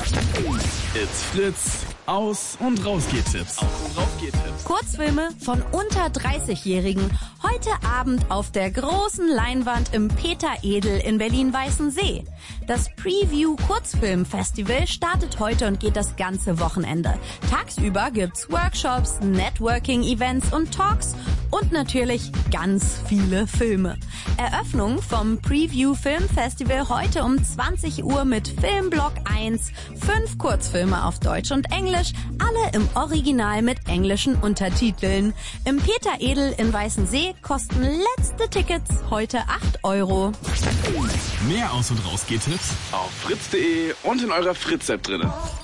It's Fritz. Aus- und Rausgeht-Tipps. Kurzfilme von unter 30-Jährigen. Heute Abend auf der großen Leinwand im Peter Edel in Berlin-Weißensee. Das Preview Kurzfilm Festival startet heute und geht das ganze Wochenende. Tagsüber gibt's Workshops, Networking-Events und Talks und natürlich ganz viele Filme. Eröffnung vom Preview Film Festival heute um 20 Uhr mit Filmblock 1, 5 Kurzfilme auf Deutsch und Englisch, alle im Original mit englischen Untertiteln. Im Peter Edel in Weißensee kosten letzte Tickets heute 8 €. Mehr Aus- und Rausgeht-Tipps auf fritz.de und in eurer Fritz-App drin.